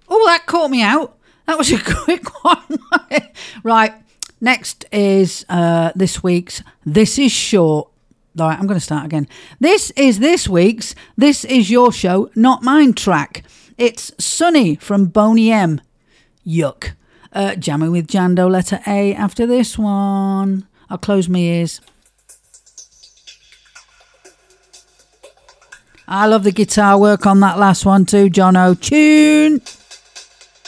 Oh, that caught me out. That was a quick one. Right. Next is this week's This Is Short. All right, I'm going to start again. This is week's This Is Your Show, Not Mine track. It's Sunny from Boney M. Yuck. Jamming with Jando, letter A after this one. I'll close my ears. I love the guitar work on that last one too, Jono. Tune!